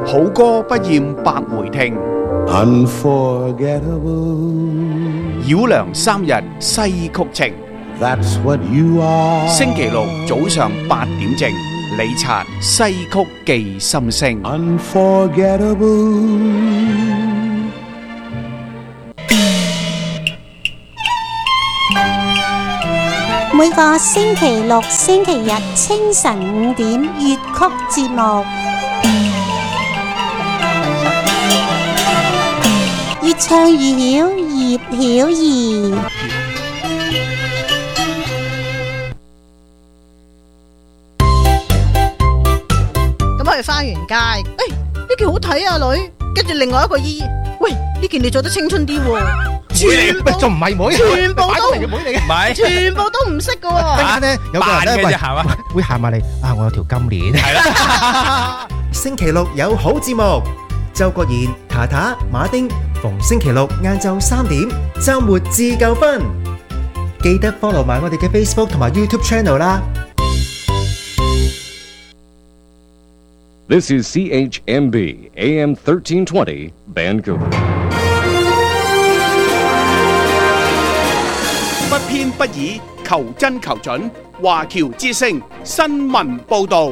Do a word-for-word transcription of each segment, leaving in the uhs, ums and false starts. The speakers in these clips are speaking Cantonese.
好歌不厭百回聽， Unforgettable. 繞梁三日西曲情。 That's what you are. 星期六早上八點正，李察西曲記心聲。 Unforgettable. 每個星期六、星期日清晨五點粵曲節目，越唱越曉，葉曉儀。 咁我哋翻完街，誒呢件好睇啊女，跟住另外一個姨，喂呢件你着得青春啲喎。全部仲唔係妹？ 全部都妹嚟嘅，唔係， 全部都唔識嘅喎。 突然間咧，有個人咧，喂，會行埋嚟啊！我有條金鏈。係啦。 星期六有好節目，周國賢、塔塔、馬丁，逢星期六晏晝三點，週末自夠分。記得 follow 埋我哋嘅 Facebook 同埋 YouTube channel 啦。 This is C H M B A M thirteen twenty Vancouver. 不偏不倚，求真求準。華僑之聲新聞報導。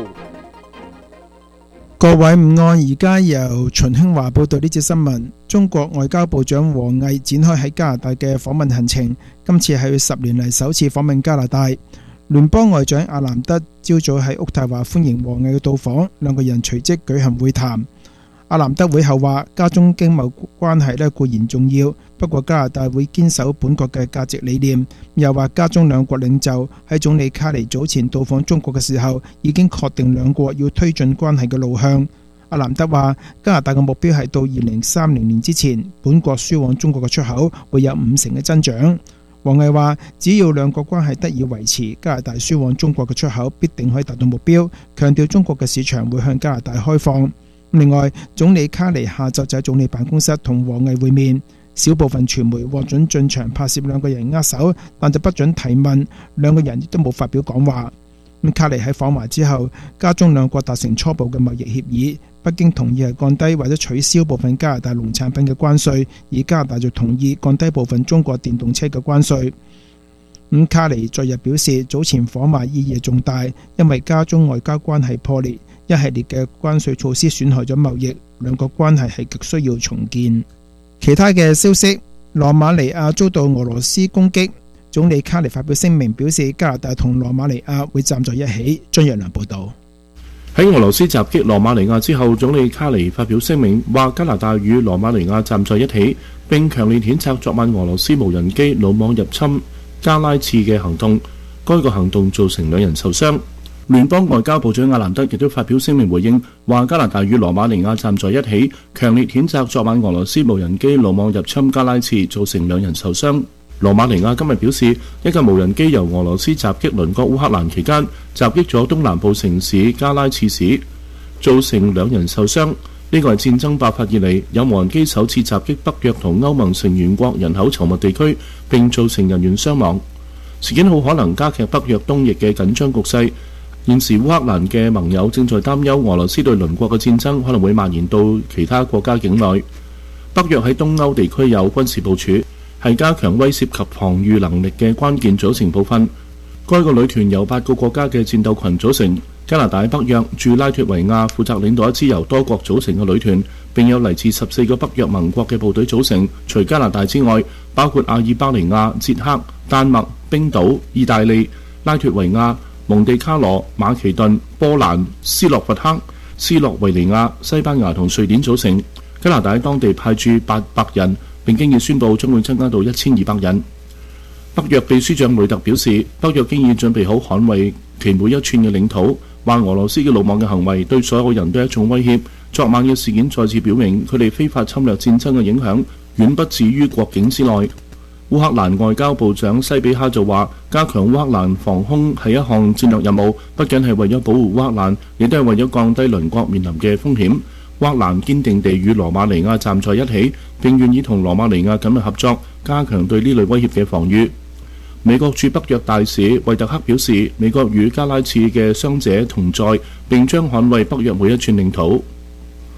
各位午安，而家由秦興華報道呢節新聞。中國外交部長王毅展開喺加拿大嘅訪問行程，今次係佢十年嚟首次訪問加拿大。聯邦外長阿南德朝早喺渥太華歡迎王毅嘅到訪，兩個人隨即舉行會談。阿南德會後話，加中經貿關係咧固然重要，不過加拿大會堅守本國嘅價值理念。又話加中兩國領袖喺總理卡尼早前到訪中國嘅時候，已經確定兩國要推進關係嘅路向。阿南德話，加拿大嘅目標係到二零三零年之前，本國輸往中國嘅出口會有五成嘅增長。王毅話，只要兩國關係得以維持，加拿大輸往中國嘅出口必定可以達到目標，強調中國嘅市場會向加拿大開放。另外，總理卡尼下晝就喺總理辦公室同王毅會面，小部分傳媒獲准進場拍攝兩個人握手，但就不准提問，兩個人亦都冇發表講話。咁卡尼喺訪華之後，加中兩國達成初步嘅貿易協議，北京同意係降低或者取消部分加拿大農產品嘅關稅，而加拿大就同意降低部分中國電動車嘅關稅。咁卡尼昨日表示，早前訪華意義重大，因為加中外交關係破裂，一系列嘅關稅措施損害咗貿易，兩國關係係極需要重建。其他嘅消息，羅馬尼亞遭到俄羅斯攻擊，總理卡尼發表聲明表示，加拿大同羅馬尼亞會站在一起。張若良報導。 喺俄羅斯襲擊羅馬尼亞之後，總理卡尼發表聲明，話加拿大與羅馬尼亞站在一起，並強烈譴責昨晚俄羅斯無人機魯莽入侵加拉刺嘅行動，該個行動造成兩人受傷。聯邦外交部長阿蘭德亦都發表聲明回應，話加拿大與羅馬尼亞站在一起，強烈譴責昨晚俄羅斯無人機魯莽入侵加拉刺，造成兩人受傷。羅馬尼亞今日表示，一架無人機由俄羅斯襲擊鄰國烏克蘭期間，襲擊咗東南部城市加拉刺市，造成兩人受傷。呢個係戰爭爆發以嚟有無人機首次襲擊北約同歐盟成員國人口稠密地區，並造成人員傷亡。事件好可能加劇北約東翼嘅緊張局勢。現時烏克蘭嘅盟友正在擔憂俄羅斯對鄰國嘅戰爭可能會蔓延到其他國家境內。北約喺東歐地區有軍事部署，係加強威懾及防禦能力嘅關鍵組成部分。該個旅團由八個國家嘅戰鬥群組成。加拿大北約駐拉脫維亞負責領導一支由多國組成嘅旅團，並有嚟自十四個北約盟國嘅部隊組成。除加拿大之外，包括阿爾巴尼亞、捷克、丹麥、冰島、意大利、拉脫維亞、蒙地卡羅、馬其頓、波蘭、斯洛伐克、斯洛維尼亞、西班牙同瑞典組成。加拿大喺當地派駐八百人，並經已宣布將會增加到一千二百人。北約秘書長雷特表示，北約經已準備好捍衛其每一寸嘅領土，話俄羅斯嘅魯莽嘅行為對所有人都係一種威脅。昨晚嘅事件再次表明，佢哋非法侵略戰爭嘅影響遠不止於國境之內。烏克蘭外交部長西比哈就話，加強烏克蘭防空係一項戰略任務，不僅係為咗保護烏克蘭，亦都係為咗降低鄰國面臨嘅風險。烏克蘭堅定地與羅馬尼亞站在一起，並願意同羅馬尼亞緊密合作，加強對呢類威脅嘅防禦。美國駐北約大使惠特克表示，美國與加拉刺嘅傷者同在，並將捍衛北約每一寸領土。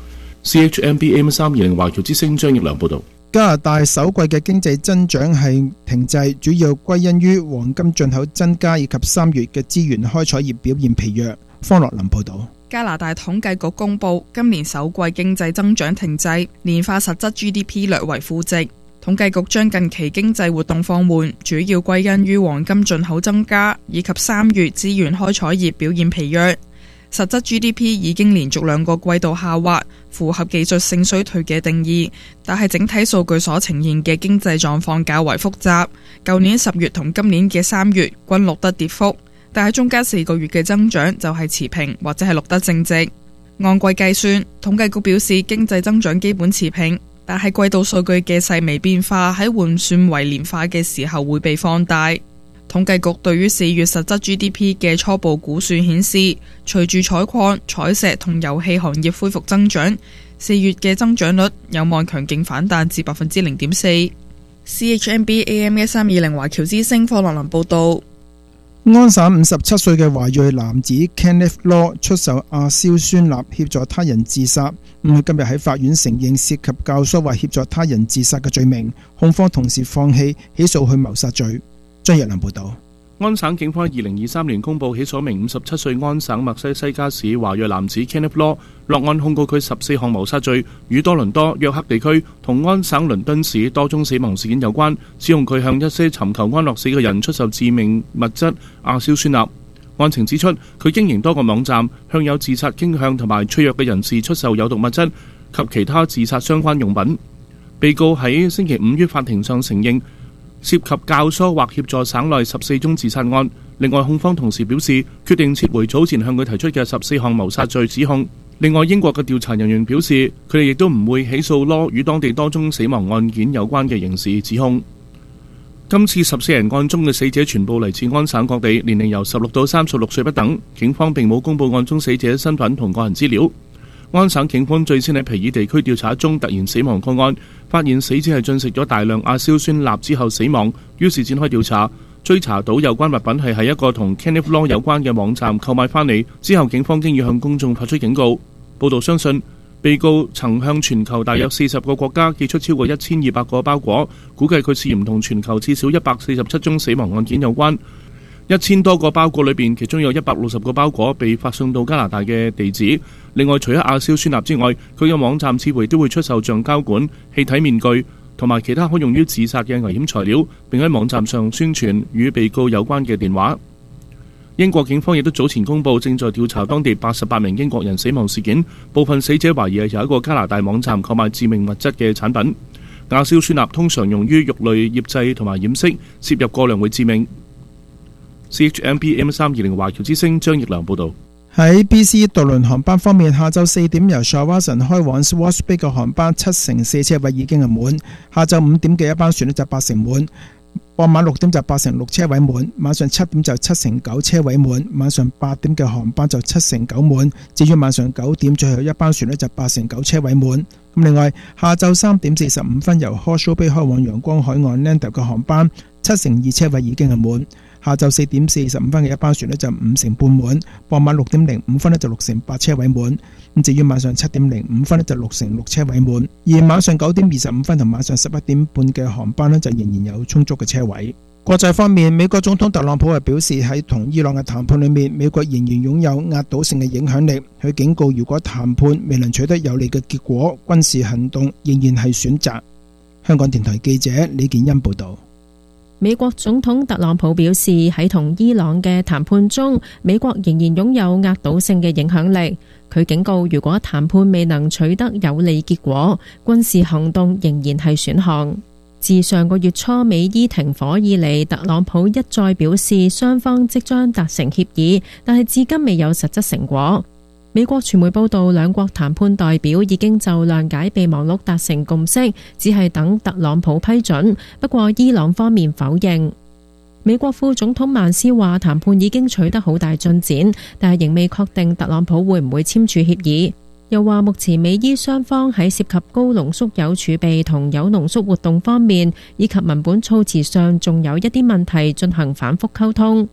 C H M B A M 三二零華僑之聲張益良報導。 加拿大首季嘅經濟增長係停滯，主要歸因於黃金進口增加以及三月嘅資源開採業表現疲弱。方樂林報導。 加拿大統計局公佈今年首季經濟增長停滯，年化實質 G D P 略為負值。統計局將近期經濟活動放緩，主要歸因於黃金進口增加以及三月資源開採業表現疲弱。實質 G D P 已經連續兩個季度下滑，符合技術性衰退嘅定義，但係整體數據所呈現嘅經濟狀況較為複雜。舊年十月同今年嘅三月均錄得跌幅，但係中間四個月嘅增長就係持平或者係錄得正值。按季計算，統計局表示經濟增長基本持平，但係季度數據嘅細微變化喺換算為年化嘅時候會被放大。統計局對於四月實質 G D P 嘅初步估算顯示，隨住採礦、採石同油氣行業恢復增長，四月嘅增長率有望強勁反彈至百分之零點四。C H M B A M 一三二零華僑之聲方樂林報導。 安省五十七歲嘅華裔男子 Kenneth Law 出售亞硝酸鈉協助他人自殺，咁佢今日喺法院承認涉及教唆或協助他人自殺嘅罪名，控方同時放棄起訴佢謀殺罪。張日良報導。 安省警方喺二零二三年公佈起訴名五十七歲安省墨西西加市華裔男子 Kenneth Law， 落案控告佢十四項謀殺罪，與多倫多、約克地區同安省倫敦市多宗死亡事件有關，指控佢向一些尋求安樂死嘅人出售致命物質亞硝酸鈉。案情指出，佢經營多個網站，向有自殺傾向同埋脆弱嘅人士出售有毒物質及其他自殺相關用品。被告喺星期五於法庭上承認涉及教唆或協助省內十四宗自殺案。另外，控方同時表示決定撤回早前向佢提出嘅十四項謀殺罪指控。另外，英國嘅調查人員表示，佢哋亦都唔會起訴羅與當地多宗死亡案件有關嘅刑事指控。今次十四人案中嘅死者全部嚟自安省各地，年齡由十六到三十六歲不等。警方並冇公佈案中死者身份同個人資料。安省警方最先喺皮爾地區調查一宗突然死亡個案，發現死者係進食咗大量亞硝酸鈉之後死亡，於是展開調查，追查到有關物品係喺一個同 Kenneth Law 有關嘅網站購買翻嚟。之後警方經已向公眾發出警告。報道相信，被告曾向全球大約四十個國家寄出超過一千二百個包裹，估計佢涉嫌同全球至少一百四十七宗死亡案件有關。一千多個包裹裏邊，其中有一百六十個包裹被發送到加拿大嘅地址。另外，除咗亞硝酸鈉之外，佢嘅網站似乎都會出售橡膠管、氣體面具同埋其他可用於自殺嘅危險材料，並喺網站上宣傳與被告有關嘅電話。英國警方亦都早前公佈正在調查當地八十八名英國人死亡事件，部分死者懷疑係由一個加拿大網站購買致命物質嘅產品。亞硝酸鈉通常用於肉類醃製同埋染色，攝入過量會致命。C H M B M 三二零華僑之聲張益良報導。 喺 B C 渡輪航班方面，下晝四點由 Shawson 開往 Swartz Bay 嘅航班七成四車位已經係滿，下晝五點嘅一班船呢就八成滿，傍晚六點就八成六車位滿，晚上七點就七成九車位滿，晚上八點嘅航班就七成九滿，至於晚上九點最後一班船呢就八成九車位滿。咁另外，下晝三點四十五分由 Horseshoe Bay 開往陽光海岸 Lando 嘅航班七成二車位已經係滿。下晝四點四十五分嘅一班船呢就五成半滿，傍晚六點零五分呢就六成八車位滿。咁至於晚上七點零五分呢就六成六車位滿，而晚上九點二十五分同晚上十一點半嘅航班呢就仍然有充足嘅車位。國際方面，美國總統特朗普係表示喺同伊朗嘅談判裏面，美國仍然擁有壓倒性嘅影響力。佢警告，如果談判未能取得有利嘅結果，軍事行動仍然係選擇。香港電台記者李建欣報道。 美國總統特朗普表示，喺同伊朗嘅談判中，美國仍然擁有壓倒性嘅影響力。佢警告，如果談判未能取得有利結果，軍事行動仍然係選項。自上個月初美伊停火以嚟，特朗普一再表示雙方即將達成協議，但係至今未有實質成果。美國傳媒報道，兩國談判代表已經就諒解備忘錄達成共識，只係等特朗普批准。不過伊朗方面否認。美國副總統曼斯話，談判已經取得好大進展，但係仍未確定特朗普會唔會簽署協議。又話目前美伊雙方喺涉及高濃縮鈾儲備同鈾濃縮活動方面，以及文本措辭上仲有一啲問題進行反覆溝通。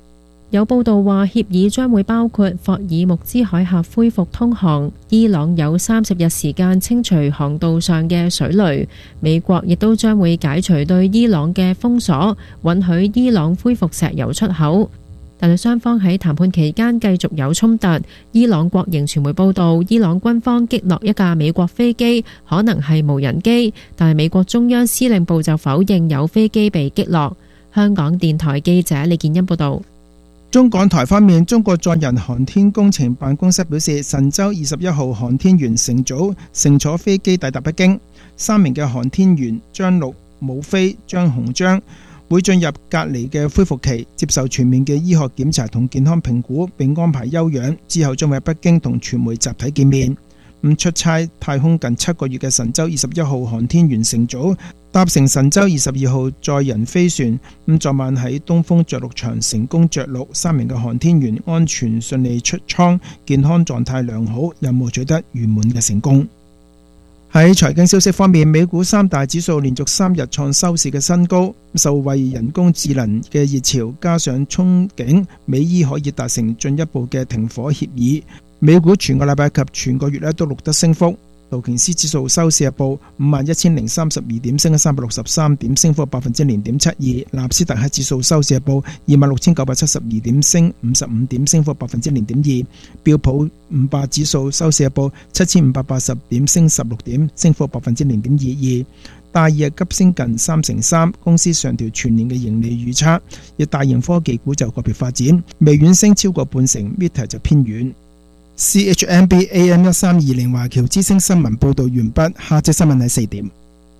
有報道話協議將會包括霍爾木茲海峽恢復通航，伊朗有三十日時間清除航道上嘅水雷，美國亦都將會解除對伊朗嘅封鎖，允許伊朗恢復石油出口。但係雙方喺談判期間繼續有衝突。伊朗國營傳媒報道，伊朗軍方擊落一架美國飛機，可能係無人機，但係美國中央司令部就否認有飛機被擊落。香港電台記者李建欣報道。 中港台方面，中國載人航天工程辦公室表示，神舟二十一號航天員乘組乘坐飛機抵達北京，三名嘅航天員張陸、武飛、張鴻章會進入隔離嘅恢復期，接受全面嘅醫學檢查同健康評估，並安排休養。之後將會喺北京同傳媒集體見面。咁出差太空近七個月嘅神舟二十一號航天員乘組搭乘神舟二十二號載人飛船，咁昨晚喺東風着陸場成功着陸，三名嘅航天員安全順利出艙，健康狀態良好，任務取得圓滿嘅成功。喺財經消息方面，美股三大指數連續三日創收市嘅新高，受惠人工智能嘅熱潮，加上憧憬美伊可以達成進一步嘅停火協議，美股全個禮拜及全個月咧都錄得升幅。道瓊斯指數收市日報五萬一千零三十二點，升咗三百六十三點，升幅百分之零點七二。納斯達克指數收市日報二萬六千九百七十二點，升五十五點，升幅百分之零點二。標普五百指數收市日報七千五百八十點，升十六點，升幅百分之零點二二。戴爾急升近三成三，公司上調全年嘅盈利預測。而大型科技股就個別發展，微軟升超過半成 ，Meta 就偏軟。C H M B A M 一三二零華僑之聲新聞報道完畢，下隻新聞喺四點。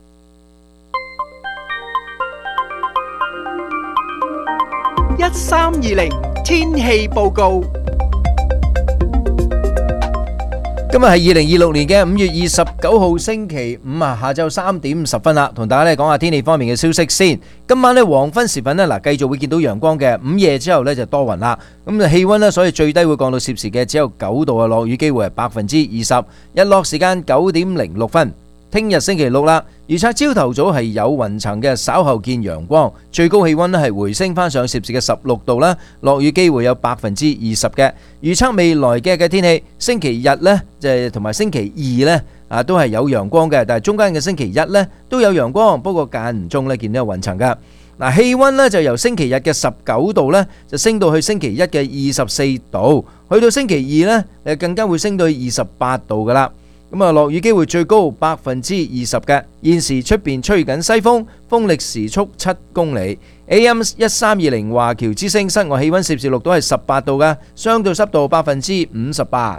一三二零天氣報告。 今日係二零二六年嘅五月二十九號星期五啊，下晝三點十分啦，同大家咧講下天氣方面嘅消息先。今晚咧黃昏時分咧，嗱繼續會見到陽光嘅，午夜之後咧就多雲啦。咁啊氣溫咧，所以最低會降到攝氏嘅只有九度啊，落雨機會係百分之二十。日落時間九點零六分。聽日星期六啦，預測朝頭早係有雲層嘅，稍後見陽光，最高氣溫咧係回升翻上攝氏嘅十六度啦，落雨機會有百分之二十嘅。預測未來嘅嘅天氣，星期日呢，就係同埋星期二呢，啊都係有陽光嘅，但係中間嘅星期一呢，都有陽光，不過間唔中呢見到有雲層噶。嗱氣溫呢，就由星期日嘅十九度呢，就升到去星期一嘅二十四度，去到星期二呢，誒更加會升到去二十八度噶啦。咁啊，落雨機會最高百分之二十嘅。現時出邊吹緊西風，風力時速七公里。A M 一三二零華僑之聲，室外氣溫攝氏錄到係十八度嘅，相對濕度百分之五十八。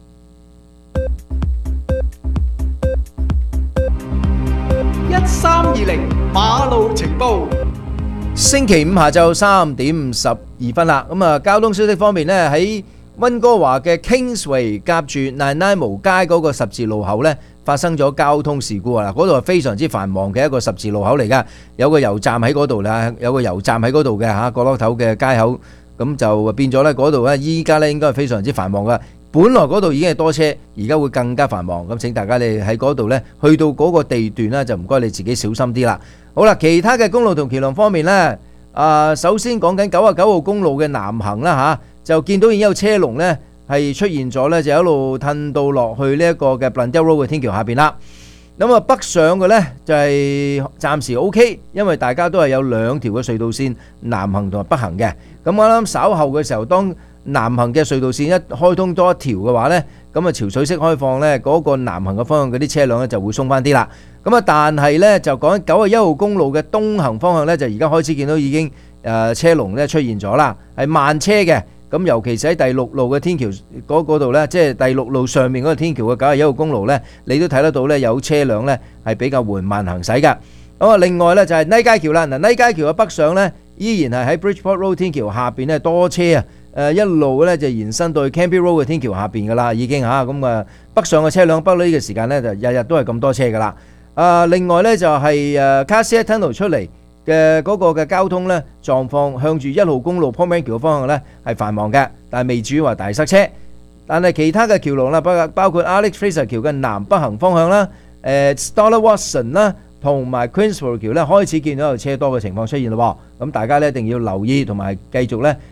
一三二零馬路情報。 星期五下晝三點十二分啦。咁啊，交通消息方面呢，喺溫哥華嘅 Kingsway 夾住 Nanaimo 街嗰個十字路口呢，發生咗交通事故啊！嗰度係非常之繁忙嘅一個十字路口嚟噶，有個油站喺嗰度啦，有個油站喺嗰度嘅嚇角落頭嘅街口，咁就變咗呢嗰度呢，依家呢應該係非常之繁忙噶。本來嗰度已經係多車，而家會更加繁忙。咁請大家你喺嗰度呢，去到嗰個地段呢，就唔該你自己小心啲啦。好啦，其他嘅公路同橋梁方面呢，啊，首先講緊九十九號公路嘅南行啦嚇。就見到已經有車龍呢係出現咗呢，就一路褪到落去呢一個嘅 Blundell Road 嘅天橋下邊啦。咁啊北上嘅呢就係暫時 OK， 因為大家都係有兩條嘅隧道線南行同埋北行嘅。咁我諗稍後嘅時候，當南行嘅隧道線一開通多一條嘅話呢，咁啊潮水式開放呢，嗰個南行嘅方向嗰啲車輛呢就會鬆翻啲啦。咁啊但係呢，就講緊九十一號公路嘅東行方向呢，就而家開始見到已經誒車龍呢出現咗啦，係慢車嘅。咁尤其是喺第六路嘅天橋嗰嗰度呢，即係第六路上面嗰個天橋嘅九十一號公路呢，你都睇得到呢，有車輛呢係比較緩慢行駛㗎。咁啊，另外呢，就係泥街橋啦，嗱泥街橋嘅北上呢，依然係喺 Bridgeport Road 天橋下邊呢多車啊，誒一路呢就延伸到去 Cambie Road 嘅天橋下邊㗎啦，已經嚇咁啊北上嘅車輛北呢個時間呢，就日日都係咁多車㗎啦。啊，另外呢，就係誒 Cassius Tunnel 出嚟嘅嗰個嘅交通呢狀況，向住一號公路 Port Manquille 嘅方向呢係繁忙嘅，但係未至於話大塞車。但係其他嘅橋梁啦，包包括 Alex Fraser 橋嘅南北行方向啦，誒 Stoller Watson 啦，同埋 Queensborough 橋呢開始見到有車多嘅情況出現咯。咁大家呢一定要留意，同埋繼續呢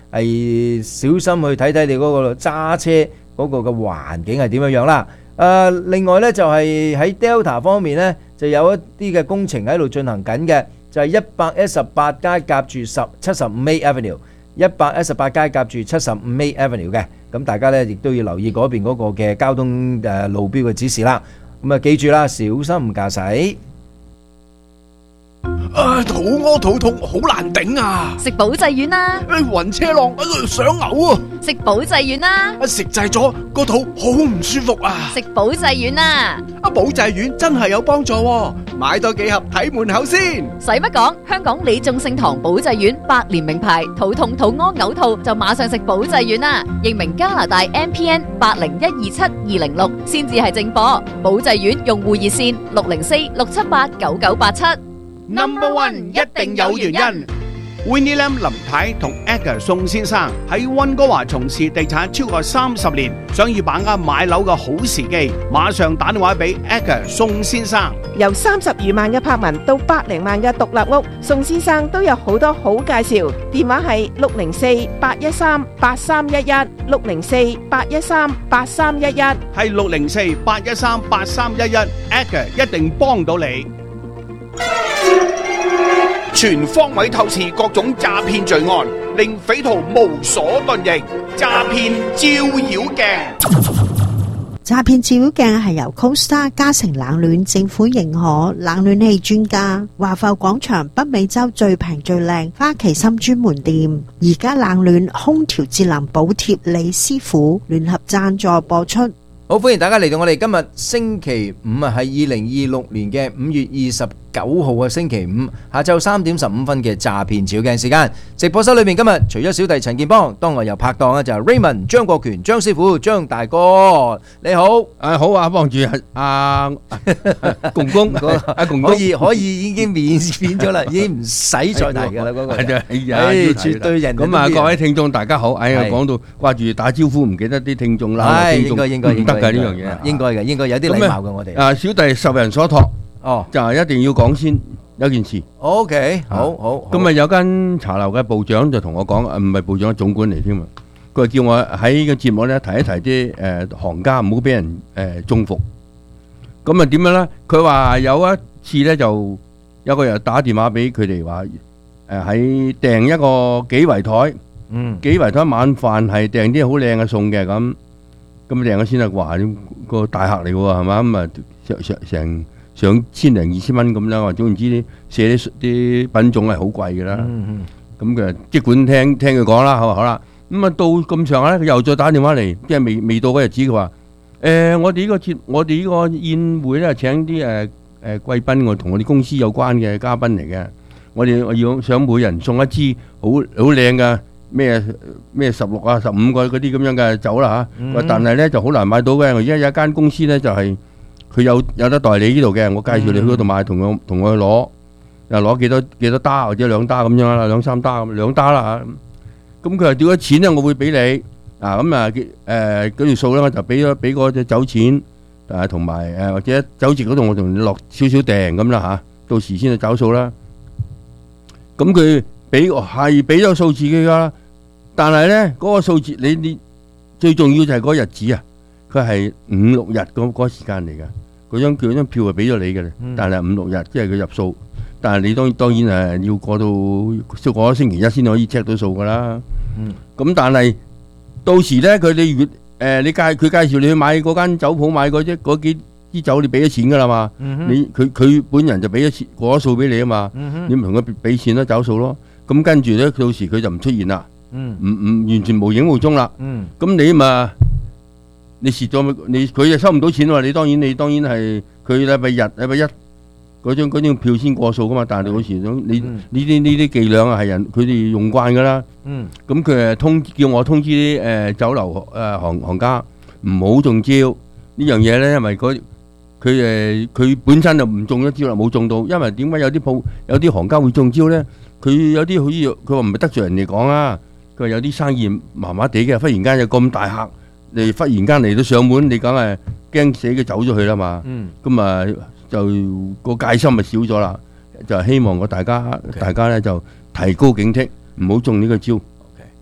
係小心去睇睇你嗰個揸車嗰個嘅環境係點樣樣啦。誒，另外呢，就係喺 Delta 方面呢，就有一啲嘅工程喺度進行緊嘅，就係一百一十八街夾住十七十五 A Avenue， 一百一十八街夾住七十五 A Avenue 嘅，咁大家呢亦都要留意嗰邊嗰個嘅交通誒路標嘅指示啦。咁啊，記住啦，小心駕駛。 啊，肚屙肚痛，好難頂啊！ 食保濟丸啦！ 暈車浪，想嘔啊！ 食保濟丸啦！ 食滯咗個肚好唔舒服啊！ 食保濟丸啦！ 啊，保濟丸真係有幫助喎，買多幾盒睇門口先。 使乜講？香港李眾聖堂保濟丸百年名牌，肚痛肚屙嘔吐就馬上食保濟丸啦！認明加拿大 M P N 八零一二七二零六先至係正貨。保濟丸用戶熱線六零四六七八九九八七。 Number One 一定有原因。Winnie Lam 林太同 Edgar 宋先生喺溫哥華從事地產超過三十年，想要把握買樓嘅好時機，馬上打電話俾 Edgar 宋先生。 由三十餘萬嘅柏文到百零萬嘅獨立屋，宋先生都有好多好介紹。電話係六零四八一三八三一一，六零四八一三八三一一， 係六零四八一三八三一一 ，Edgar 一定幫到你。全方位透視各種詐騙罪案，令匪徒無所遁形。詐騙照妖鏡， 詐騙照妖鏡係由 Costa 嘉誠冷暖政府認可冷暖氣專家華埠廣場北美洲最平最靚花旗參專門店，而家冷暖空調節能補貼李師傅聯合贊助播出。 好，歡迎大家嚟到我哋今日星期五啊，係二零二六年嘅五月二十九號嘅星期五下晝三點十五分嘅詐騙照鏡時間。直播室裏面今日除咗小弟陳建邦，當我又拍檔啊，就係 Raymond 張國權張師傅張大哥，你好。 誒好啊，幫住阿公公阿公公可以可以已經免免咗啦，已經唔使再提㗎啦嗰個。 係啊，係啊， 絕對人。 咁啊，各位聽眾大家好，哎呀，講到掛住打招呼，唔記得啲聽眾啦，聽眾唔得㗎呢樣嘢， 應該嘅，應該有啲禮貌嘅我哋。 啊，小弟受人所託。哦，就係一定要講先有件事。 O K， 好好。 咁啊，有間茶樓嘅部長就同我講，唔係部長，總管嚟添啊。佢叫我喺個節目咧提一提啲誒行家，唔好俾人誒中伏。咁啊點樣咧？佢話有一次咧，就有個人打電話俾佢哋話，誒喺訂一個幾圍台，嗯，幾圍台晚飯係訂啲好靚嘅餸嘅咁，咁訂咗先啊！話個大客嚟嘅喎，係嘛？咁啊成成成。上千零二千蚊咁啦，或者總之啲寫啲啲品種係好貴嘅啦。咁佢即管聽聽佢講啦，好好啦。咁啊到咁上下咧，佢又再打電話嚟，即係未未到嗰日子，佢話：誒我哋呢個節，我哋呢個宴會咧請啲誒誒貴賓，我同我哋公司有關嘅嘉賓嚟嘅。我哋我要想每人送一支好好靚嘅咩咩十六啊十五個嗰啲咁樣嘅酒啦嚇。但係咧就好難買到嘅。我而家有一間公司咧就係。佢有有得代理呢度嘅，我介紹你去嗰度買，同我同我去攞，又攞幾多幾多打或者兩打咁樣啦，兩三打咁兩打啦嚇。咁佢話點咗錢咧，我會俾你啊咁啊誒嗰條數咧，我就俾咗俾嗰隻酒錢誒同埋誒或者酒席嗰度我同你落少少訂咁啦嚇，到時先去找數啦。咁佢俾係俾咗數字嘅㗎，但係咧嗰個數字你你最重要就係嗰個日子啊，佢係五六日嗰嗰個時間嚟㗎。嗰張嗰張票係俾咗你嘅，但係五六日即係佢入數，但係你當當然係要過到過咗星期一先可以 check 到數㗎啦。咁但係到時咧，佢哋如誒你介佢介紹你去買嗰間酒鋪買嗰隻嗰幾支酒，你俾咗錢㗎啦嘛。你佢佢本人就俾咗錢過咗數俾你啊嘛。你唔同佢俾錢咯，找數咯。咁跟住咧，到時佢就唔出現啦。唔唔完全無影無蹤啦。咁你咪。你蝕咗你佢又收唔到錢喎，你當然你當然係佢禮拜日禮拜一嗰張嗰張票先過數噶嘛，但係嗰時你呢啲呢啲伎倆啊係人佢哋用慣噶啦。咁佢誒通叫我通知啲誒酒樓誒行行家唔好中招呢樣嘢咧，因為佢佢誒佢本身就唔中咗招啦，冇中到，因為點解有啲鋪有啲行家會中招咧？佢有啲好似佢話唔係得罪人哋講啊，佢話有啲生意麻麻地嘅，忽然間有咁大客。你忽然間嚟到上門，你梗係驚死佢走咗去啦嘛。咁啊、嗯、就個戒心咪少咗啦。就希望我大家 okay. 大家咧就提高警惕，唔好中呢個招。啊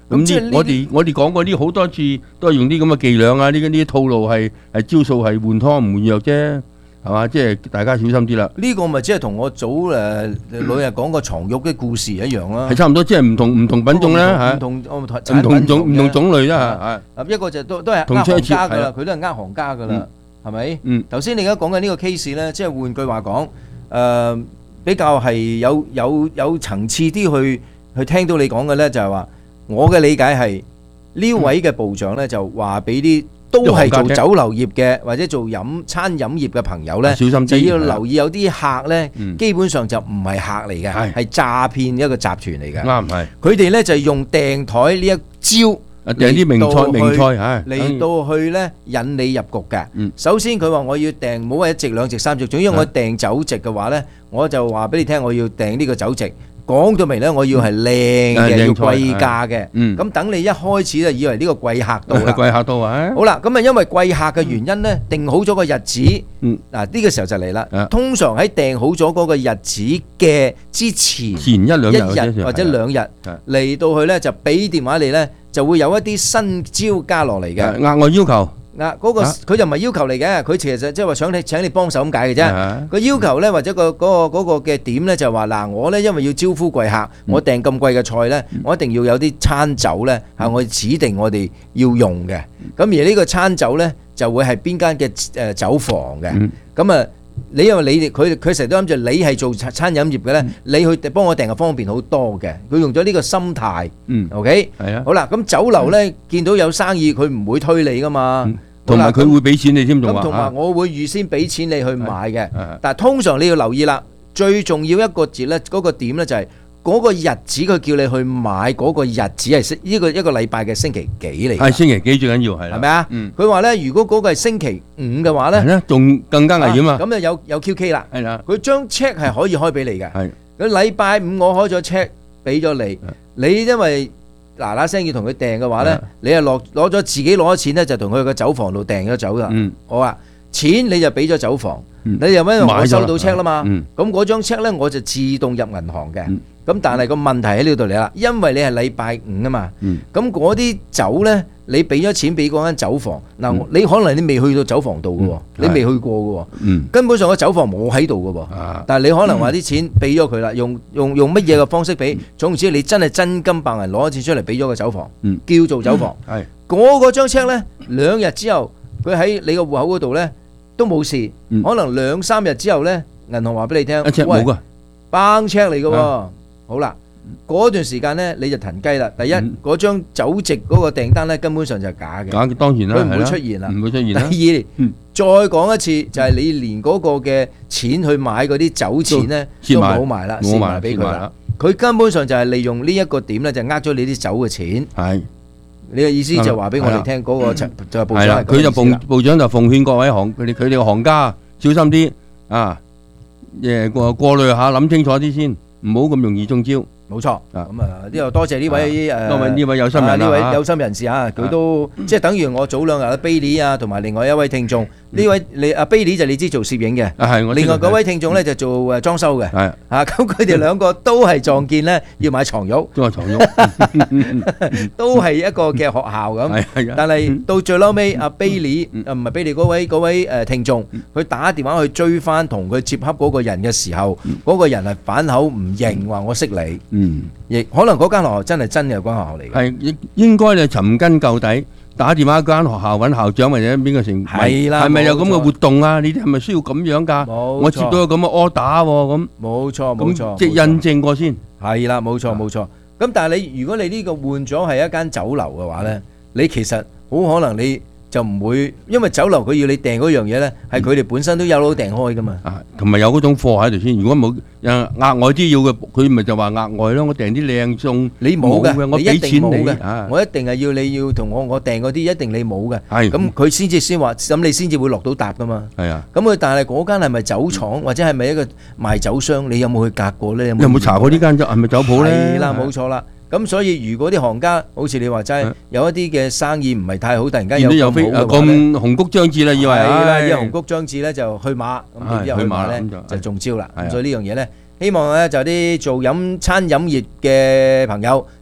咁即係呢呢，我哋我哋講過呢好多次，都係用啲咁嘅伎倆啊，呢啲呢啲套路係係招數係換湯唔換藥啫，係嘛？即係大家小心啲啦。 呢個咪即係同我早誒老日講個床褥嘅故事一樣啦。 係差唔多，即係唔同唔同品種啦嚇， 唔同唔同唔同種唔同種類啦嚇。 啊一個就都都係呃行家㗎啦，佢都係呃行家㗎啦，係咪？ 嗯。 頭先你而家講緊呢個 case 咧，即係換句話講，誒比較係有有有層次啲去去聽到你講嘅咧，就係話我嘅理解係呢位嘅部長咧就話俾啲都係做酒樓業嘅或者做飲餐飲業嘅朋友咧， 小心啲， 就要留意有啲客咧，基本上就唔係客嚟嘅，係詐騙一個集團嚟嘅。 啱係。 佢哋咧就用訂台呢一招。 訂啲名菜名菜嚇， 嚟到去咧引你入局嘅。首先佢話我要訂，唔好話一席兩席三席，總之我訂酒席嘅話咧，我就話俾你聽，我要訂呢個酒席。講到明咧，我要係靚嘅，要貴價嘅。咁等你一開始就以為呢個貴客到啦。 貴客到啊！ 好啦，咁啊因為貴客嘅原因咧，定好咗個日子。嗱呢個時候就嚟啦。通常喺訂好咗嗰個日子嘅之前， 前一兩日或者兩日嚟到去咧，就俾電話你咧。就會有一啲新招加落嚟嘅額外要求。 嗱，嗰個佢就唔係要求嚟嘅，佢其實即係話想你請你幫手咁解嘅啫。個要求咧或者個嗰個嗰個嘅點咧就話嗱，我咧因為要招呼貴客，我訂咁貴嘅菜咧，我一定要有啲餐酒咧係我指定我哋要用嘅。咁而呢個餐酒咧就會係邊間嘅誒酒房嘅。咁啊。你因為你哋佢佢成日都諗住你係做餐飲業嘅咧，你去幫我訂係方便好多嘅。佢用咗呢個心態，嗯，OK，係啊。好啦，咁酒樓咧見到有生意，佢唔會推你噶嘛， 同埋佢會俾錢你添，仲話。 咁同埋我會預先俾錢你去買嘅，但係通常你要留意啦，最重要一個節咧，嗰個點咧就係。嗰個日子佢叫你去買嗰個日子係星呢個一個禮拜嘅星期幾嚟？ 係星期幾最緊要係啦， 係咪啊？佢話咧，如果嗰個係星期五嘅話咧， 係咧，仲更加危險啊！ 咁就有有 Q K 啦， 係啦。 佢將 check 係可以開俾你嘅。 係。 佢禮拜五我開咗 check 俾咗你，你因為嗱嗱聲要同佢訂嘅話咧，你係落攞咗自己攞咗錢咧，就同佢個酒房度訂咗酒啦。嗯。好啊，錢你就俾咗酒房，你又因為我收到 check 啦嘛，咁嗰張 check 咧我就自動入銀行嘅。咁但係個問題喺呢度嚟啦，因為你係禮拜五啊嘛，咁嗰啲酒咧，你俾咗錢俾嗰間酒房，嗱、嗯、你可能你未去到酒房度嘅喎，嗯、你未去過嘅喎，嗯、根本上個酒房冇喺度嘅喎，啊、但係你可能話啲錢俾咗佢啦，用用用乜嘢嘅方式俾，嗯、總之你真係真金白銀攞咗錢出嚟俾咗個酒房，嗯、叫做酒房，係嗰個張 check 咧，兩日之後佢喺你個戶口嗰度咧都冇事，嗯、可能兩三日之後咧，銀行話俾你聽， 一 check 冇㗎， 崩 check 嚟嘅喎。好啦，嗰段時間咧你就騰雞啦。第一，嗰張酒席嗰個訂單咧根本上就係假嘅， 假嘅當然啦， 佢唔會出現啦， 唔會出現啦。 第二，再講一次就係你連嗰個嘅錢去買嗰啲酒錢咧都冇埋啦，蝕埋俾佢啦。佢根本上就係利用呢一個點咧，就呃咗你啲酒嘅錢。係，你嘅意思就話俾我哋聽嗰個就係部長係咁嘅意思啦。 佢就部部長就奉勸各位行佢哋佢哋嘅行家小心啲啊，誒過過濾下，諗清楚啲先。唔好咁容易中招， 冇錯。咁啊，呢度多謝呢位誒， 多位呢位有心人呢位有心人士啊，佢都即係等於我早兩日嘅 Billy 啊，同埋另外一位聽眾，呢位你阿 Billy 就你知做攝影嘅，係我。另外嗰位聽眾咧就做誒裝修嘅，係啊，咁佢哋兩個都係撞見咧要買床褥， 都係床褥， 都係一個嘅學校咁。係啊，但係到最嬲尾，阿 Billy 誒唔係 Billy 嗰位嗰位誒聽眾，佢打電話去追翻同佢接洽嗰個人嘅時候，嗰個人係反口唔認話我識你，嗯，亦可能嗰間學校真係真嘅嗰間學校嚟嘅， 係應應該就尋根究底，打電話間學校揾校長或者邊個成， 係啦， 係咪有咁嘅活動啊？你哋係咪需要咁樣㗎？ 冇， 我接到有咁嘅 order 喎，咁冇錯冇錯， 即係印證過先， 係啦，冇錯冇錯。咁但係你如果你呢個換咗係一間酒樓嘅話咧，你其實好可能你就唔會，因為酒樓佢要你訂嗰樣嘢咧，係佢哋本身都有攞訂開噶嘛。 啊，同埋有嗰種貨喺度先。如果冇誒額外啲要嘅，佢咪就話額外咯。我訂啲靚餸， 你冇嘅， 我俾錢你啊！我一定係要你要同我我訂嗰啲，一定你冇嘅。 係咁，佢先至先話，咁你先至會落到搭噶嘛。 係啊。 咁佢但係嗰間係咪酒廠或者係咪一個賣酒商？你有冇去隔過咧？ 有冇查過呢間酒係咪酒鋪咧？ 係啦，冇錯啦。咁所以如果啲行家好似你話齋，有一啲嘅生意唔係太好，突然間有咁好嘅話咧， 咁紅谷將至啦，以為係啦，一紅谷將至咧就去馬，咁點知去馬咧就中招啦。咁所以呢樣嘢咧，希望咧就啲做飲餐飲業嘅朋友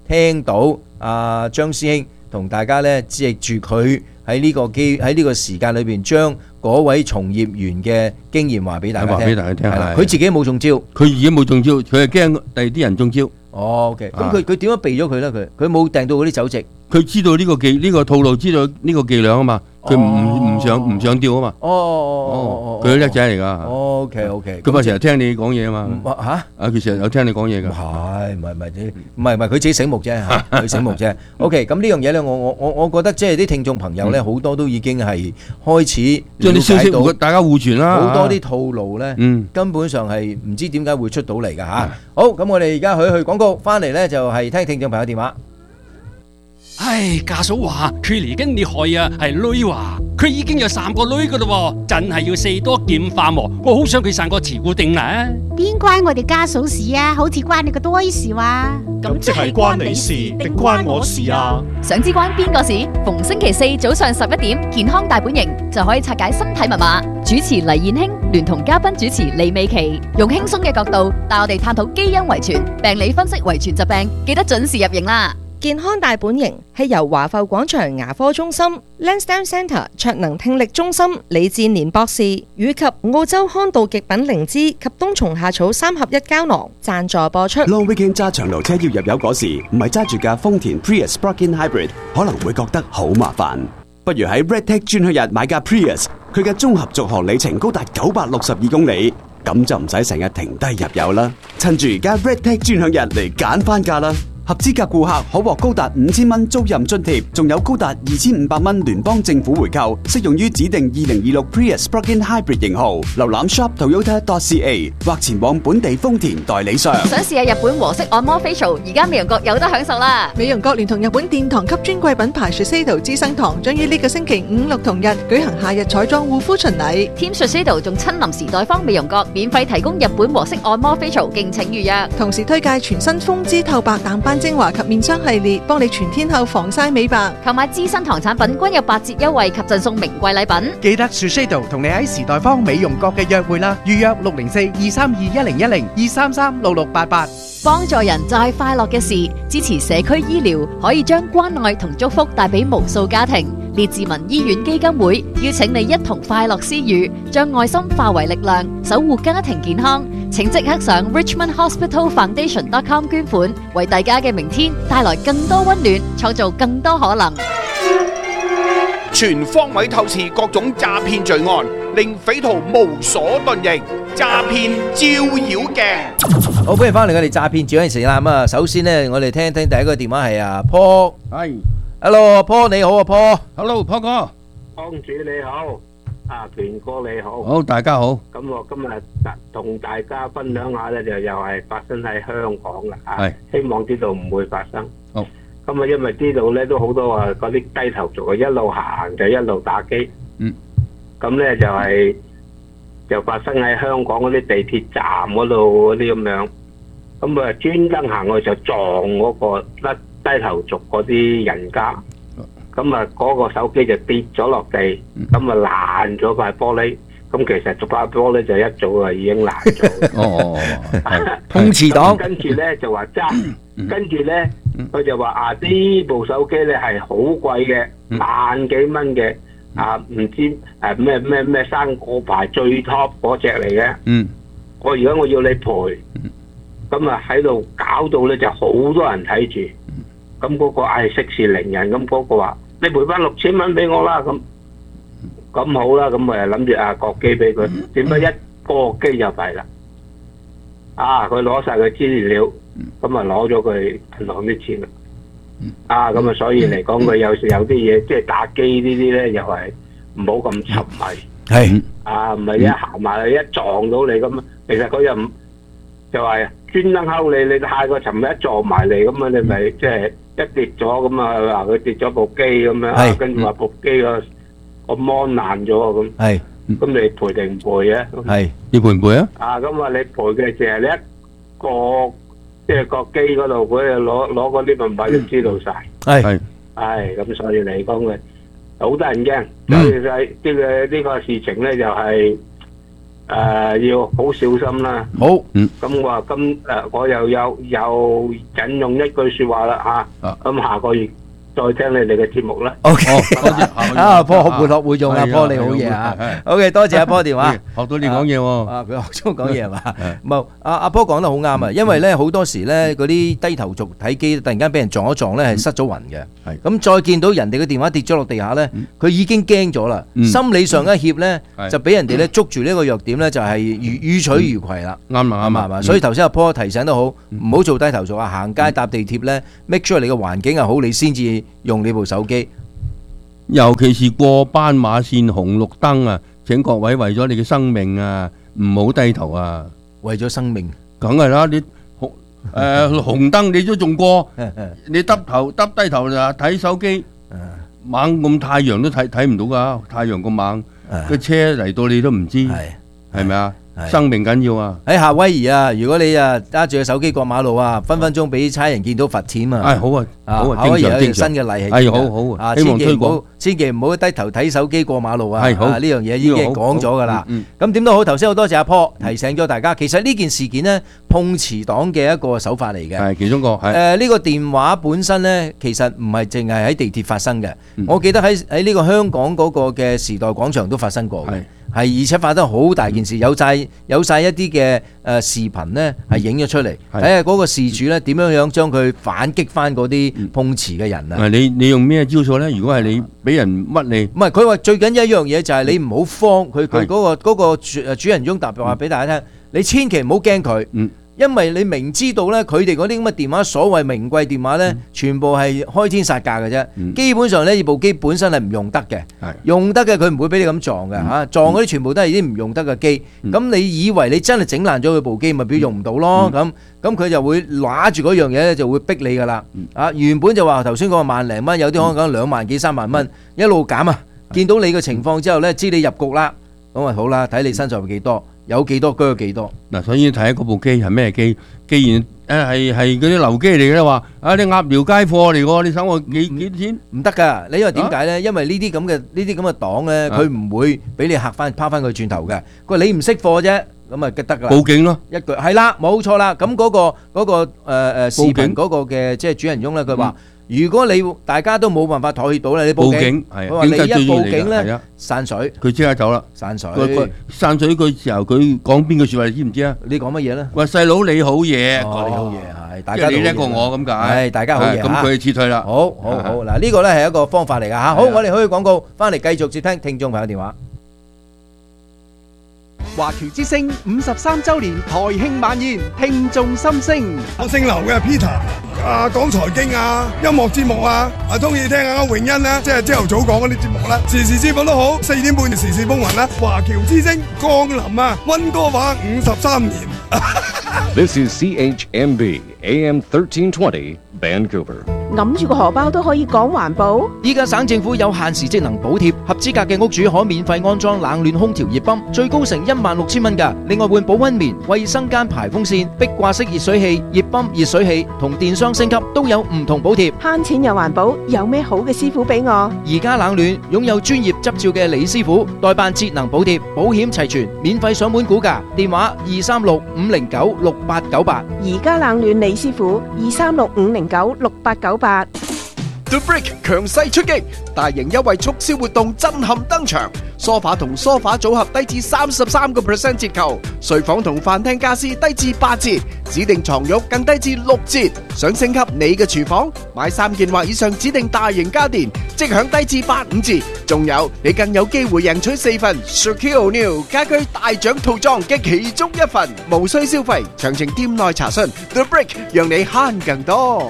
聽到阿張師兄同大家咧藉住佢喺呢個機喺呢個時間裏邊，將嗰位從業員嘅經驗話俾大家聽。 話俾大家聽， 係啦，佢自己冇中招， 佢自己冇中招，佢係驚第二啲人中招。 哦，OK，咁佢佢點樣避咗佢咧？佢佢冇訂到嗰啲酒席， 佢知道呢個技呢個套路，知道呢個伎倆啊嘛。佢唔唔上唔上吊啊嘛。 哦哦哦， 佢叻仔嚟㗎。 OK OK， 佢咪成日聽你講嘢啊嘛。 嚇？ 啊，佢成日有聽你講嘢㗎。 係，唔係唔係啲，唔係唔係佢自己醒目啫嚇，佢醒目啫。OK，咁呢樣嘢咧，我我我我覺得即係啲聽眾朋友咧，好多都已經係開始將啲消息大家互傳啦。 好多啲套路咧，根本上係唔知點解會出到嚟㗎嚇。好，咁我哋而家去去廣告，翻嚟咧就係聽聽眾朋友電話。 唉，家嫂話佢嚟緊你害啊，係女話佢已經有三個女噶啦，真係要四多劍化喎。我好想佢生個慈固定啊！ 邊關我哋家嫂事啊？好似關你個堆事話。 咁即係關你事定關我事啊？ 想知關邊個事？逢星期四早上十一點，健康大本營就可以拆解身體密碼。主持黎燕卿聯同嘉賓主持李美琪，用輕鬆嘅角度帶我哋探討基因遺傳、病理分析遺傳疾病，記得準時入營啦！ 健康大本營係由華埠廣場牙科中心、Lansdowne Centre 卓能聽力中心李志年博士以及澳洲康道極品靈芝及冬蟲夏草三合一膠囊贊助播出。 Long weekend 揸長途車要入油嗰時，唔係揸住架豐田 Prius Plug-in Hybrid， 可能會覺得好麻煩。不如喺 Redtech 專享日買架 Prius， 佢嘅綜合續航里程高達九百六十二公里，咁就唔使成日停低入油啦。趁住而家 Redtech 專享日嚟揀翻架啦！合資格顧客可獲高達五千蚊租賃津貼，仲有高達二千五百蚊聯邦政府回扣，適用於指定二零二六 Prius Plug-in Hybrid 型號。瀏覽 shop toyota dot c a 或前往本地豐田代理商。 想試下日本和式按摩 facial， 而家美容閣有得享受啦！ 美容閣聯同日本殿堂級專櫃品牌 Shiseido 資生堂，將於呢個星期五六同日舉行夏日彩妝護膚巡禮。 Team Shiseido 仲親臨時代坊美容閣，免費提供日本和式按摩 facial， 敬請預約。 同時推介全新豐姿透白淡斑精華及面霜系列，幫你全天候防曬美白。 購買資生堂產品均有八折優惠及贈送名貴禮品。 記得 Shiseido 同你喺時代坊美容閣嘅約會啦，預約六零四二三二一零一零二三三六六八八。 幫助人就係快樂嘅事，支持社區醫療可以將關愛同祝福帶俾無數家庭。列治文醫院基金會邀請你一同快樂施予，將愛心化為力量，守護家庭健康。請即刻上 richmond hospital foundation dot com 捐款，為大家嘅明天帶來更多溫暖，創造更多可能。 全方位透視各種詐騙罪案，令匪徒無所遁形。詐騙照妖鏡。 好，歡迎翻嚟我哋詐騙照妖鏡時間啦。咁啊，首先呢，我哋聽一聽第一個電話係阿 Paul。 係 ，Hello Paul，你好啊 Paul。Hello Paul 哥。 幫主你好，啊權哥你好。 好，大家好。 咁我今日同大家分享下咧，就又係發生喺香港嘅嚇。 係。 希望呢度唔會發生。 好。 咁啊，因為呢度咧都好多啊嗰啲低頭族啊，一路行就一路打機。 嗯。 咁咧就係、是。就發生喺香港嗰啲地鐵站嗰度嗰啲咁樣，咁啊專登行去就撞嗰個甩低頭族嗰啲人家，咁啊嗰個手機就跌咗落地，咁啊爛咗塊玻璃，咁其實逐塊玻璃就一早啊已經爛咗。 哦， 碰瓷黨。 跟住咧就話揸，跟住咧佢就話啊呢部手機咧係好貴嘅，萬幾蚊嘅。啊，唔知誒咩咩咩生果牌最 top 嗰隻嚟嘅。 嗯。 我而家我要你賠，咁啊喺度搞到咧就好多人睇住，咁嗰個唉息事寧人，咁嗰個話你賠翻六千蚊俾我啦，咁咁好啦，咁咪諗住啊割機俾佢，點解一割機就弊啦？啊，佢攞晒佢資料，咁啊攞咗佢銀行啲錢啦。啊，咁啊，所以嚟講，佢有時有啲嘢，即係打機呢啲咧，又係唔好咁沉迷。 係啊，唔係一行埋去一撞到你咁，其實佢又唔就係專登睺你，你太過沉迷一撞埋嚟咁啊，你咪即係一跌咗咁啊，話佢跌咗部機咁樣，跟住話部機個個 mon 爛咗啊咁。 係， 咁你賠定唔賠啊？ 係， 要賠唔賠啊？ 啊，咁啊，你賠嘅就係你一個。即係個機嗰度，佢攞攞嗰啲密碼就知道晒。 係係咁，所以嚟講嘅好得人驚。所以就係呢個呢個事情咧，就係誒要好小心啦。 好， 嗯， 咁我話今誒我又有又引用一句説話啦嚇，咁下個月再聽你哋嘅節目啦。 OK，啊，波學會學會用啊，波你好嘢啊。OK，多謝阿波電話， 學到你講嘢喎。 啊，佢學咗講嘢係嘛？唔係，阿阿波講得好啱啊，因為咧好多時咧嗰啲低頭族睇機，突然間俾人撞一撞咧係失咗魂嘅。係，咁再見到人哋嘅電話跌咗落地下咧，佢已經驚咗啦，心理上一怯咧就俾人哋咧捉住呢個弱點咧就係予予取予攜啦。 啱啦，啱嘛，所以頭先阿波提醒得好，唔好做低頭族啊，行街搭地鐵咧 ，make sure 你嘅環境係好，你先至用呢部手機。 尤其是過斑馬線紅綠燈啊，請各位為咗你嘅生命啊，唔好低頭啊！ 為咗生命， 梗係啦，你紅誒紅燈你都仲過，你耷頭耷低頭就睇手機，猛咁太陽都睇睇唔到噶，太陽咁猛，個車嚟到你都唔知，係咪啊？生命緊要啊！ 喺夏威夷啊，如果你啊揸住個手機過馬路啊，分分鐘俾差人見到罰錢啊！ 係好啊，好啊， 夏威夷有條新正常嘅例係， 係好好啊，希望推廣。 千祈唔好低頭睇手機過馬路啊！ 係好呢樣嘢已經講咗噶啦。咁點都好，頭先好多謝阿坡提醒咗大家。其實呢件事件呢，碰瓷黨嘅一個手法嚟嘅。 係其中個係。 誒呢個電話本身呢，其實唔係淨係喺地鐵發生嘅。我記得喺喺呢個香港嗰個嘅時代廣場都發生過嘅。係，而且發得好大件事，有晒有晒一啲嘅誒視頻呢係影咗出嚟，睇下嗰個事主呢點樣樣將佢反擊翻嗰啲碰瓷嘅人啊！ 你你用咩招數呢？如果係你俾人乜你， 唔係佢話最緊要一樣嘢就係你唔好慌，佢佢嗰個嗰個主主人翁特別話俾大家聽，你千祈唔好驚佢。嗯。因為你明知道咧，佢哋嗰啲咁嘅電話，所謂名貴電話咧，嗯、全部係開天殺價嘅啫。嗯、基本上呢部機本身係唔用得嘅，用得嘅佢唔會俾你咁撞嘅嚇、嗯啊。撞嗰啲全部都係啲唔用得嘅機。咁、嗯、你以為你真係整爛咗佢部機，咪表用唔到咯？咁咁佢就會揦住嗰樣嘢咧，就會逼你噶啦。嗯、啊，原本就話頭先講萬零蚊，有啲可能講兩萬幾三萬蚊，一路減啊。見到你嘅情況之後咧，知你入局啦，咁啊好啦，睇你身上有幾多。有幾多鋸幾多嗱，所以睇下嗰部機係咩機。既然誒係係嗰啲流機嚟嘅咧，話啊你鴨寮街貨嚟喎，你想我幾幾錢？ 唔得㗎，你因為點解咧？因為呢啲咁嘅呢啲咁嘅黨咧，佢唔會俾你嚇翻拋翻佢轉頭嘅。佢話你唔識貨啫，咁啊得㗎啦。 報警咯， 一句係啦，冇錯啦。咁嗰個嗰個誒誒視頻嗰個嘅即係主人翁咧，佢話。如果你大家都冇辦法妥協到咧，你報警，佢話你一報警咧，散水， 佢即刻走啦， 散水。 散水嘅時候，佢講邊句説話，你知唔知啊？ 你講乜嘢咧？ 話細佬你好嘢， 講你好嘢係，大家你叻過我咁解， 係大家好嘢。 咁佢撤退啦。 好好好，嗱呢個咧係一個方法嚟㗎嚇。好，我哋可以廣告，翻嚟繼續接聽聽眾朋友電話。 華僑之聲五十三週年台慶晚宴，聽眾心聲。 我姓劉嘅 Peter， 啊講財經啊，音樂節目啊，啊中意聽下阿詠欣咧，即係朝頭早講嗰啲節目啦，時時節目都好，四點半時事風雲啦。華僑之聲降臨啊，溫哥華五十三年。 This is C H M B A M thirteen twenty Vancouver。 揞住個荷包都可以講環保。 依家省政府有限時節能補貼，合資格嘅屋主可免費安裝冷暖空調熱泵，最高成一萬六千蚊㗎。另外換保溫棉、衛生間排風扇、壁掛式熱水器、熱泵、熱水器同電箱升級都有唔同補貼。 慳錢又環保，有咩好嘅師傅俾我？ 而家冷暖擁有專業執照嘅李師傅代辦節能補貼，保險齊全，免費上門估價，電話二三六五零九六八九八。 而家冷暖李師傅二三六五零九六八九八。 The Brick 強勢出擊，大型優惠促銷活動震撼登場。梳化同梳化組合低至三十三個 percent 折扣，睡房同飯廳家私低至八折，指定床褥更低至六折。想升級你嘅廚房，買三件或以上指定大型家電，即享低至八五折。仲有你更有機會贏取四份 Shaquille O'Neal 家居大獎套裝嘅其中一份，無需消費。詳情店內查詢。The Brick 讓你慳更多。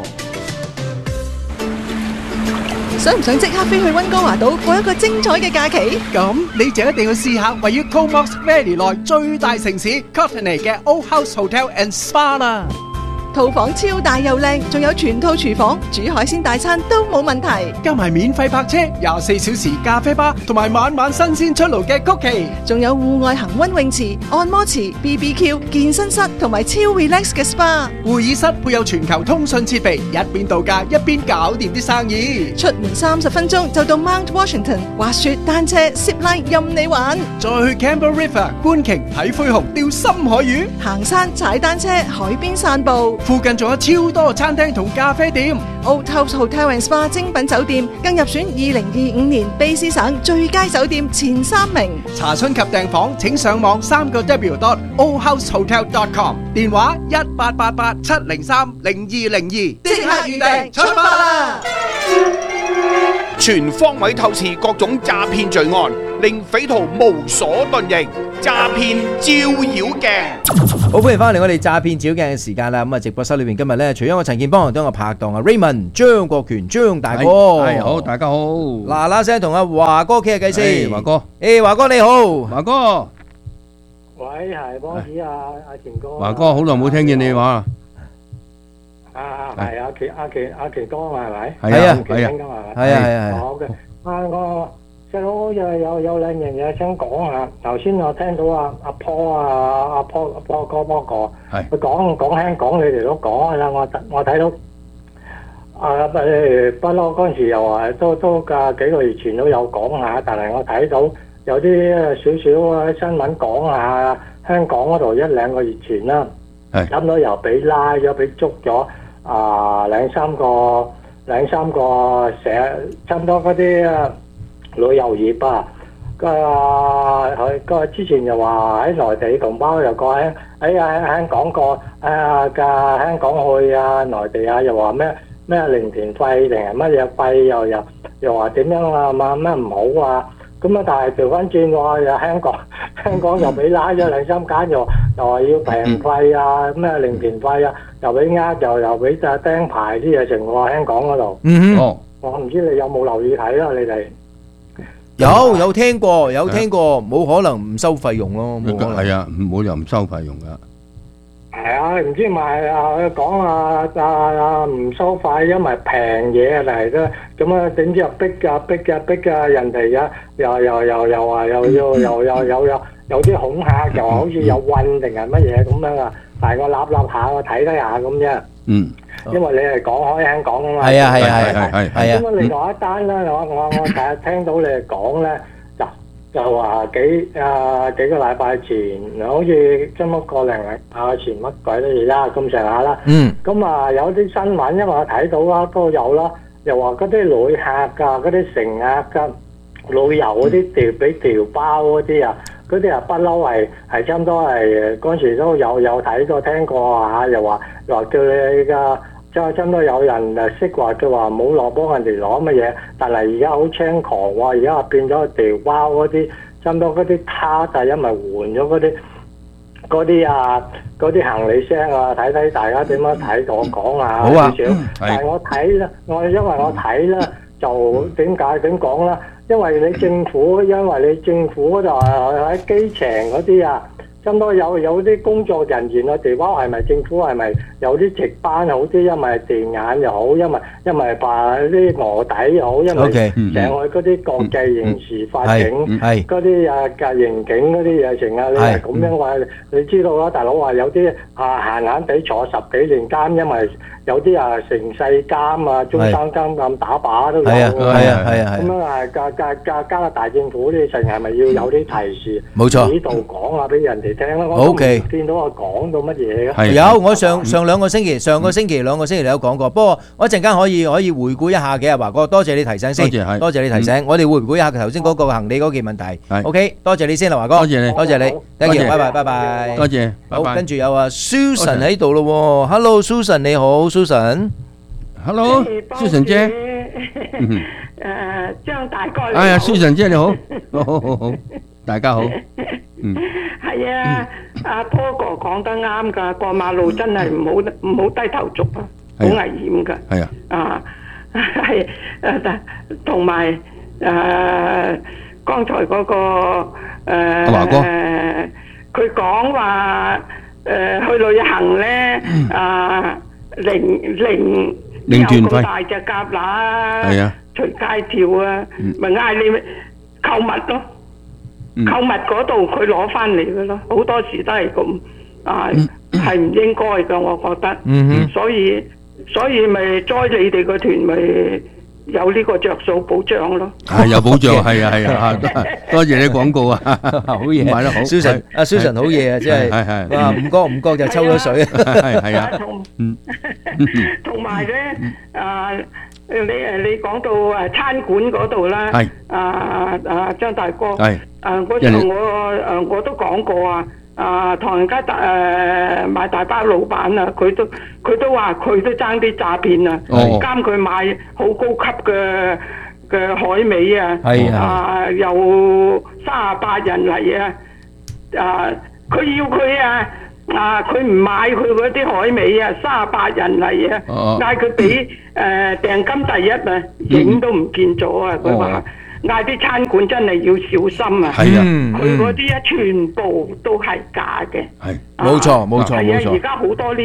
想唔想即刻飛去溫哥華島過一個精彩嘅假期？ 咁你就一定要試下位於 Comox Valley 內最大城市 Courtenay 嘅 Old House Hotel and Spa 啦。 套房超大又靚，仲有全套廚房，煮海鮮大餐都冇問題。 加埋免費泊車、廿四小時咖啡吧，同埋晚晚新鮮出爐嘅曲奇， 仲有戶外恒溫泳池、按摩池、B B Q、健身室同埋超 relax 嘅 S P A。 會議室配有全球通訊設備，一邊度假一邊搞掂啲生意。 出門三十分鐘就到 Mount Washington，滑雪、單車、zip line 任你玩。 再去 Campbell River 觀鯨睇灰熊、釣深海魚， 行山、踩單車、海邊散步。 附近仲有超多餐廳同咖啡店。 Old House Hotel and Spa 精品酒店更入選二零二五年卑詩省最佳酒店前三名。 查詢及訂房請上網三個 W dot old house hotel dot com， 電話一八八八七零三零二零二，即刻預訂出發啦！ 全方位透視各種詐騙罪案，令匪徒無所遁形。詐騙照妖鏡， 好歡迎翻嚟我哋詐騙照鏡嘅時間啦！咁啊，直播室裏邊今日咧，除咗我陳健邦，同我拍檔啊 Raymond 張國權張大哥， 係好，大家好。 嗱嗱聲同阿華哥傾下偈先。 華哥， 誒華哥你好， 華哥。 喂，係波子啊，阿權哥。 華哥，好耐冇聽見你話啦。 啊，係阿權阿權阿權哥係咪？ 係啊，係啊， 係啊，係啊。 好嘅，啊我細佬有有有兩樣嘢想講下。頭先我聽到阿阿坡啊阿坡坡哥波哥，佢講講香港，你哋都講啦。我我睇到啊誒不嬲嗰陣時又話都都㗎幾個月前都有講下，但係我睇到有啲少少新聞講下香港嗰度一兩個月前啦，差唔多又俾拉咗，俾捉咗啊兩三個兩三個社，差唔多嗰啲旅遊業啊，個佢個之前又話喺內地同胞又過喺喺喺香港過啊㗎香港去啊內地啊，又話咩咩零團費定係乜嘢費，又又又話點樣啊嘛咩唔好啊！咁啊！但係調翻轉喎，又香港香港又俾拉咗兩三間，又又話要平費啊，咩零團費啊，又俾呃，又又俾隻釘牌啲嘢成喎香港嗰度。 嗯哼， 我唔知你有冇留意睇啦，你哋有有聽過有聽過，冇可能唔收費用咯，冇可能。 係啊，冇理由唔收費用噶。 係啊，唔知咪啊講啊啊啊唔收費，因為平嘢嚟啫。咁啊點知又逼啊逼啊逼啊人哋啊，又又又又話又要又又有有有啲恐嚇，又好似有運定係乜嘢咁樣啊！但係我立立下，我睇睇下咁啫。 嗯。 因為你係講開香港啊嘛。 係啊係啊係係係係啊。 咁啊，另外一單咧，我我我第日聽到你哋講咧。就話幾啊幾個禮拜前，好似差唔多個零禮拜前乜鬼都而家咁上下啦。嗯。咁啊有啲新聞，因為我睇到啦，都有啦，又話嗰啲旅客㗎，嗰啲乘客㗎，旅遊嗰啲調俾調包嗰啲啊，嗰啲啊不嬲係係差唔多係嗰陣時都有有睇過聽過嚇，又話又話叫你㗎。即係差唔多有人誒識話，佢話冇落幫人哋攞乜嘢，但係而家好猖狂喎！而家變咗掉包嗰啲，差唔多嗰啲卡就係因為換咗嗰啲嗰啲啊嗰啲行李箱啊，睇睇大家點樣睇，同我講下好啊， 少少。但係我睇咧，我因為我睇咧，就點解點講咧？因為你政府，因為你政府嗰度喺機場嗰啲啊。差唔多有有啲工作人員嘅地方係咪政府係咪有啲值班好啲？因為電眼又好，因為因為話啲臥底又好，因為上去嗰啲國際刑事法警嗰啲啊嘅刑警嗰啲嘢成啊，你係咁樣話，你知道啦，大佬話有啲啊閒閒地坐十幾年監，因為有啲啊成世監啊、終身監咁打靶都有㗎。係啊係啊係。咁樣啊加加加加拿大政府啲成係咪要有啲提示？ 冇錯。 呢度講下俾人哋聽啦。我都唔見到我講到乜嘢嘅。 有我上上兩個星期，上個星期兩個星期你有講過，不過我一陣間可以可以回顧一下嘅，華哥，多謝你提醒先。多謝多謝你提醒，我哋回顧一下頭先嗰個行李嗰件問題。OK，多謝你先啦，華哥。多謝你，多謝你，thank you，拜拜拜拜。 多謝。 好，跟住有啊 Susan 喺度咯，Hello Susan 你好 Susan。Hello，Susan 姐。 誒，張大哥。 哎呀，Susan 姐你好，好好好好，大家好。嗯。 係啊，阿波哥講得啱㗎，過馬路真係唔好唔好低頭族啊，好危險㗎。 係啊。 啊，係誒，但同埋誒剛才嗰個誒華哥， 佢講話誒去旅行咧啊。 零零零團費有咁大隻蛤乸， 係啊， 隨街跳啊，咪嗌你購物咯。購物嗰度佢攞翻嚟嘅咯，好多時都係咁啊，係唔應該嘅，我覺得。 嗯哼所以所以咪栽你哋個團咪有呢個着數保障咯。 係有保障，係啊係啊，多多謝你廣告啊， 好嘢， 買得好。 Susan，阿 Susan 好嘢啊，即係係係哇，唔覺唔覺就抽咗水啊， 係係啊，嗯， 同埋咧啊。你誒你講到誒餐館嗰度啦， 係啊啊張大哥， 係誒嗰時我誒我都講過啊，啊唐人街大誒賣大包老闆啊，佢都佢都話佢都爭啲詐騙啊，監佢買好高級嘅嘅海味啊， 係啊， 啊又三十八人嚟啊，啊佢要佢啊。啊！佢唔買佢嗰啲海味啊，三十八人嚟啊，嗌佢俾誒訂金第一啊，影都唔見咗啊！佢話嗌啲餐館真係要小心啊！ 係啊， 佢嗰啲啊全部都係假嘅。 係冇錯冇錯冇錯。 係啊，而家好多呢。